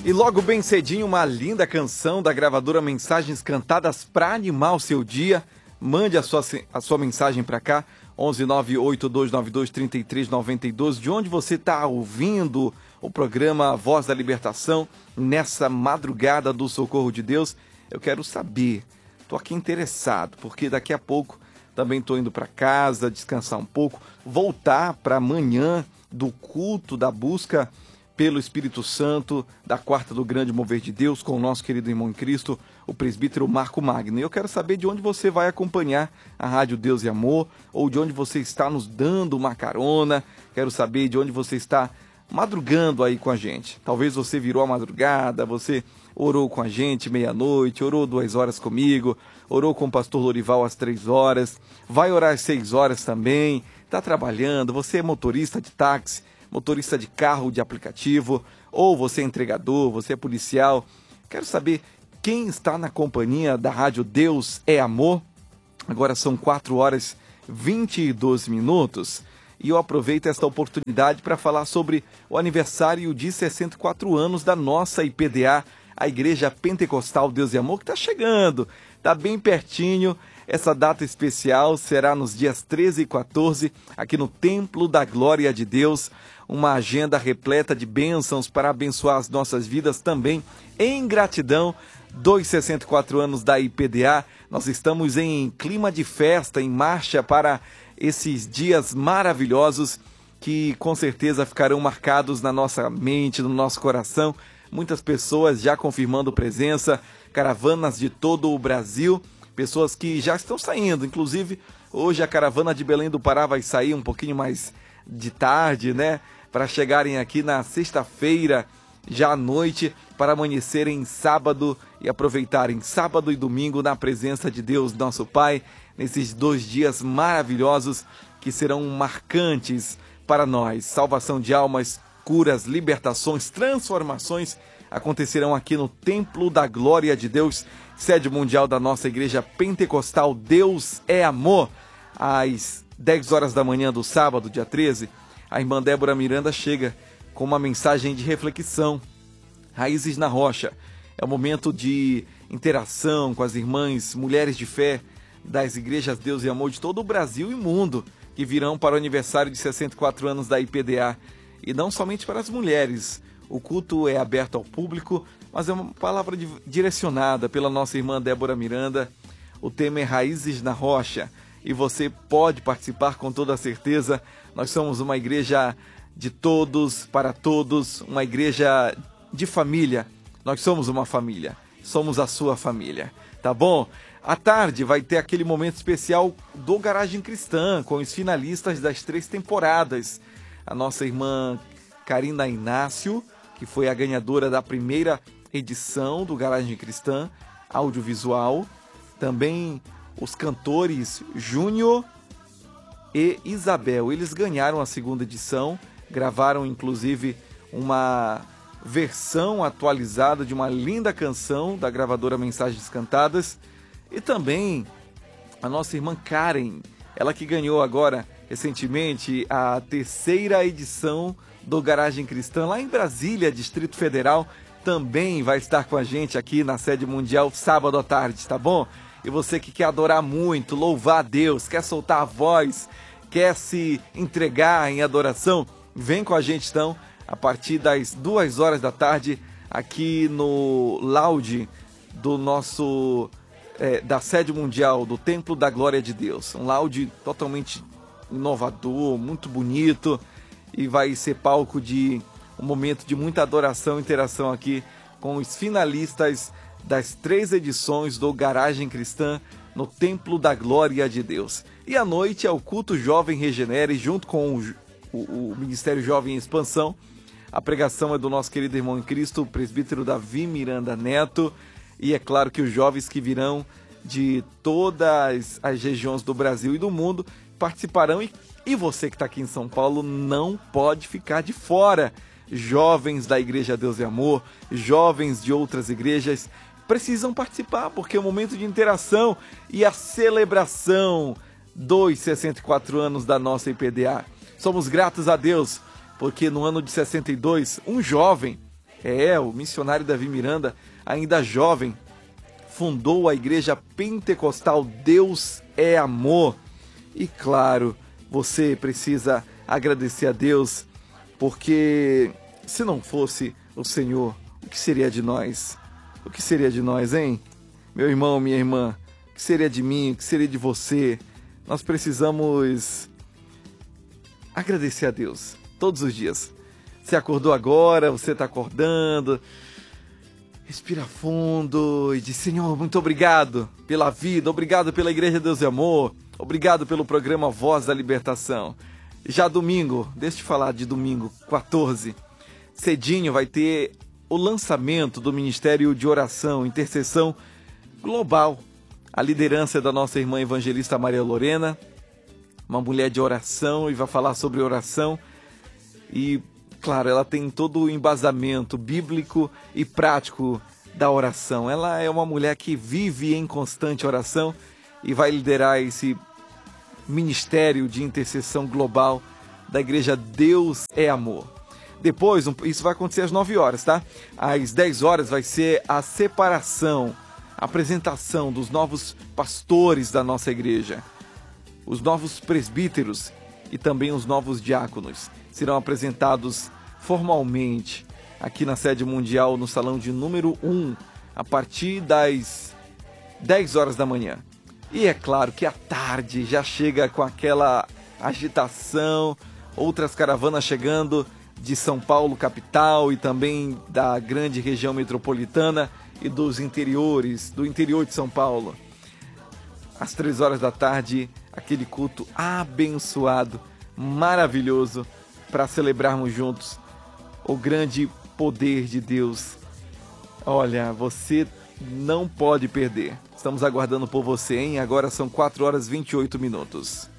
E logo bem cedinho, uma linda canção da gravadora Mensagens Cantadas para animar o seu dia. Mande a sua mensagem para cá, 11982923392, de onde você está ouvindo o programa Voz da Libertação, nessa madrugada do Socorro de Deus. Eu quero saber, estou aqui interessado, porque daqui a pouco também estou indo para casa, descansar um pouco, voltar para amanhã do culto da busca pelo Espírito Santo, da quarta do Grande Mover de Deus, com o nosso querido irmão em Cristo, o presbítero Marco Magno. E eu quero saber de onde você vai acompanhar a Rádio Deus e Amor, ou de onde você está nos dando uma carona. Quero saber de onde você está madrugando aí com a gente. Talvez você virou a madrugada, você orou com a gente meia-noite, orou 2 horas comigo, orou com o pastor Lorival às 3 horas, vai orar às 6 horas também, está trabalhando, você é motorista de táxi, motorista de carro, de aplicativo, ou você é entregador, você é policial. Quero saber quem está na companhia da Rádio Deus é Amor. Agora são 4 horas 22 minutos e eu aproveito esta oportunidade para falar sobre o aniversário de 64 anos da nossa IPDA, a Igreja Pentecostal Deus e Amor, que está chegando, está bem pertinho. Essa data especial será nos dias 13 e 14, aqui no Templo da Glória de Deus, uma agenda repleta de bênçãos para abençoar as nossas vidas também, em gratidão dos 64 anos da IPDA. Nós estamos em clima de festa, em marcha para esses dias maravilhosos que com certeza ficarão marcados na nossa mente, no nosso coração. Muitas pessoas já confirmando presença, caravanas de todo o Brasil, pessoas que já estão saindo. Inclusive, hoje a caravana de Belém do Pará vai sair um pouquinho mais de tarde, né? Para chegarem aqui na sexta-feira, já à noite, para amanhecerem sábado e aproveitarem sábado e domingo na presença de Deus, nosso Pai, nesses 2 dias maravilhosos que serão marcantes para nós. Salvação de almas, curas, libertações, transformações acontecerão aqui no Templo da Glória de Deus, sede mundial da nossa Igreja Pentecostal Deus é Amor. Às 10 horas da manhã do sábado, dia 13, a irmã Débora Miranda chega com uma mensagem de reflexão. Raízes na Rocha. É um momento de interação com as irmãs, mulheres de fé das igrejas Deus e Amor de todo o Brasil e mundo, que virão para o aniversário de 64 anos da IPDA. E não somente para as mulheres. O culto é aberto ao público, mas é uma palavra direcionada pela nossa irmã Débora Miranda. O tema é Raízes na Rocha e você pode participar com toda certeza. Nós somos uma igreja de todos, para todos, uma igreja de família. Nós somos uma família, somos a sua família, tá bom? À tarde vai ter aquele momento especial do Garagem Cristã, com os finalistas das 3 temporadas. A nossa irmã Karina Inácio, que foi a ganhadora da primeira edição do Garagem Cristã, audiovisual. Também os cantores Júnior e Isabel, eles ganharam a 2ª edição, gravaram inclusive uma versão atualizada de uma linda canção da gravadora Mensagens Cantadas. E também a nossa irmã Karen, ela que ganhou agora recentemente a 3ª edição do Garagem Cristã lá em Brasília, Distrito Federal, também vai estar com a gente aqui na sede mundial sábado à tarde, tá bom? E você que quer adorar muito, louvar a Deus, quer soltar a voz, quer se entregar em adoração, vem com a gente então, a partir das 2 horas da tarde, aqui no lounge do nosso, da sede mundial do Templo da Glória de Deus. Um lounge totalmente inovador, muito bonito, e vai ser palco de um momento de muita adoração e interação aqui com os finalistas das 3 edições do Garagem Cristã no Templo da Glória de Deus. E à noite é o Culto Jovem Regenere, junto com o Ministério Jovem em Expansão. A pregação é do nosso querido irmão em Cristo, o presbítero Davi Miranda Neto. E é claro que os jovens que virão de todas as regiões do Brasil e do mundo participarão. E você que está aqui em São Paulo não pode ficar de fora. Jovens da Igreja Deus e Amor, jovens de outras igrejas, precisam participar, porque é um momento de interação e a celebração dos 64 anos da nossa IPDA. Somos gratos a Deus, porque no ano de 62, um jovem O missionário Davi Miranda, ainda jovem, fundou a igreja pentecostal Deus é Amor. E claro, você precisa agradecer a Deus, porque se não fosse o Senhor, o que seria de nós? O que seria de nós, hein? Meu irmão, minha irmã, o que seria de mim? O que seria de você? Nós precisamos agradecer a Deus todos os dias. Você acordou agora, você está acordando, respira fundo e diz: Senhor, muito obrigado pela vida, obrigado pela Igreja Deus e Amor, obrigado pelo programa Voz da Libertação. Já domingo, deixa eu te falar de domingo 14, cedinho vai ter o lançamento do Ministério de Oração, Intercessão Global. A liderança da nossa irmã evangelista Maria Lorena, uma mulher de oração, e vai falar sobre oração. E, claro, ela tem todo o embasamento bíblico e prático da oração. Ela é uma mulher que vive em constante oração e vai liderar esse Ministério de Intercessão Global da Igreja Deus é Amor. Depois, isso vai acontecer às 9 horas, tá? Às 10 horas vai ser a separação, a apresentação dos novos pastores da nossa igreja. Os novos presbíteros e também os novos diáconos serão apresentados formalmente aqui na sede mundial, no salão de número 1, a partir das 10 horas da manhã. E é claro que à tarde já chega com aquela agitação, outras caravanas chegando de São Paulo, capital, e também da grande região metropolitana e dos interiores, do interior de São Paulo. Às 3 horas da tarde, aquele culto abençoado, maravilhoso, para celebrarmos juntos o grande poder de Deus. Olha, você não pode perder. Estamos aguardando por você, hein? Agora são 4 horas e 28 minutos.